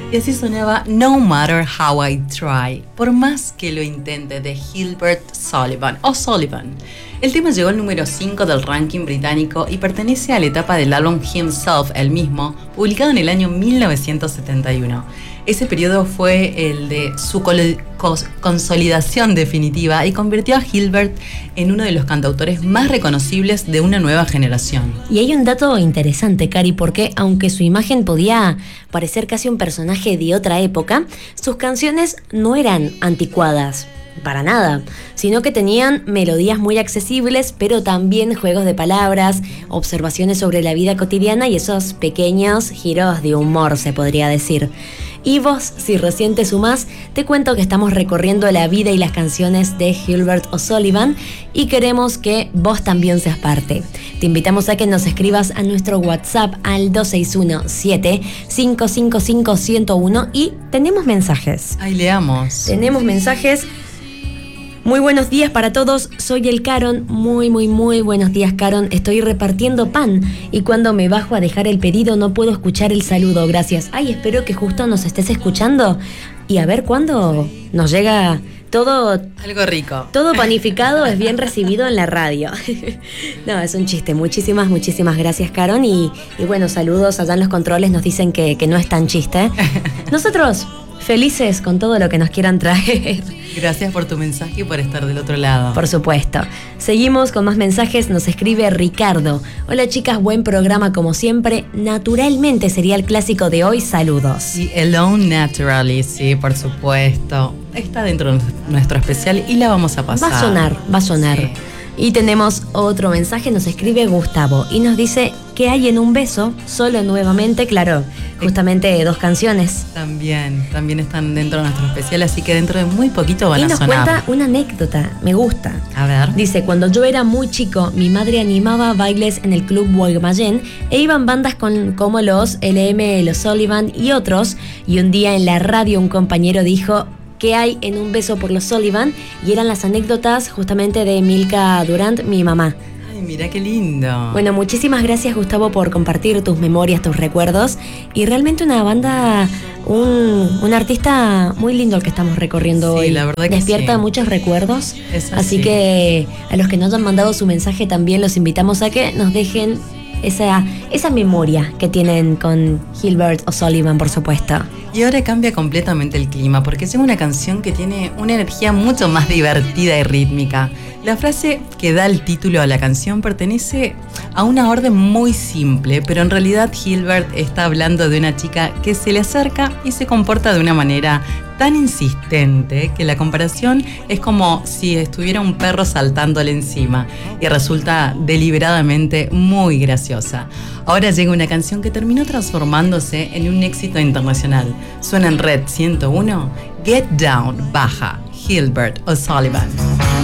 Y así sonaba No Matter How I Try, por más que lo intente, de Gilbert Sullivan, o Sullivan. El tema llegó al número 5 del ranking británico y pertenece a la etapa del álbum Himself, el mismo, publicado en el año 1971. Ese periodo fue el de su consolidación definitiva y convirtió a Gilbert en uno de los cantautores más reconocibles de una nueva generación. Y hay un dato interesante, Cari, porque aunque su imagen podía parecer casi un personaje de otra época, sus canciones no eran anticuadas. Para nada, sino que tenían melodías muy accesibles, pero también juegos de palabras, observaciones sobre la vida cotidiana y esos pequeños giros de humor, se podría decir. Y vos, si recién te sumás, te cuento que estamos recorriendo la vida y las canciones de Gilbert O'Sullivan y queremos que vos también seas parte. Te invitamos a que nos escribas a nuestro WhatsApp al 261-7-555-101 y tenemos mensajes. Ahí leamos. Tenemos mensajes. Muy buenos días para todos, soy el Caron, muy buenos días Caron, estoy repartiendo pan y cuando me bajo a dejar el pedido no puedo escuchar el saludo, gracias. Ay, espero que justo nos estés escuchando y a ver cuándo nos llega todo... Algo rico. Todo panificado es bien recibido en la radio. No, es un chiste, muchísimas gracias Caron y bueno, saludos allá en los controles, nos dicen que no es tan chiste. Nosotros... felices con todo lo que nos quieran traer. Gracias por tu mensaje y por estar del otro lado. Por supuesto. Seguimos con más mensajes. Nos escribe Ricardo. Hola chicas, buen programa como siempre. Naturalmente sería el clásico de hoy. Saludos. Sí, Alone Naturally, sí, por supuesto. Está dentro de nuestro especial y la vamos a pasar. Va a sonar. Sí. Y tenemos otro mensaje, nos escribe Gustavo y nos dice que hay en un beso, solo nuevamente, claro, justamente 2 canciones. También están dentro de nuestro especial, así que dentro de muy poquito van a sonar. Y nos cuenta una anécdota, me gusta. A ver. Dice, cuando yo era muy chico, mi madre animaba bailes en el Club Guaymallén e iban bandas como los LM, los Sullivan y otros, y un día en la radio un compañero dijo... ¿Qué hay en un beso por los Sullivan? Y eran las anécdotas justamente de Milka Durant, mi mamá. Ay, mira qué lindo. Bueno, muchísimas gracias Gustavo por compartir tus memorias, tus recuerdos. Y realmente una banda, un artista muy lindo el que estamos recorriendo hoy. La verdad que despierta sí. Muchos recuerdos. Así que a los que nos han mandado su mensaje también los invitamos a que nos dejen esa memoria que tienen con Gilbert O'Sullivan, por supuesto. Y ahora cambia completamente el clima porque llega una canción que tiene una energía mucho más divertida y rítmica. La frase que da el título a la canción pertenece a una orden muy simple, pero en realidad Gilbert está hablando de una chica que se le acerca y se comporta de una manera tan insistente que la comparación es como si estuviera un perro saltándole encima y resulta deliberadamente muy graciosa. Ahora llega una canción que terminó transformándose en un éxito internacional. Suena en Red 101, Get Down, baja, Gilbert O'Sullivan.